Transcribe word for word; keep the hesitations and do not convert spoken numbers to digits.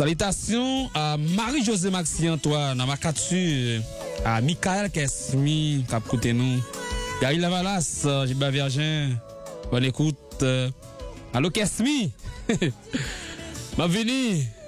Salutations à Marie-Josée Maxi Antoine, à Makatu, à Michael Kesmi, qui a écouté nous. Gary Lavalas, Gilbert Virgin, bonne écoute. Allô Kesmi, bienvenue.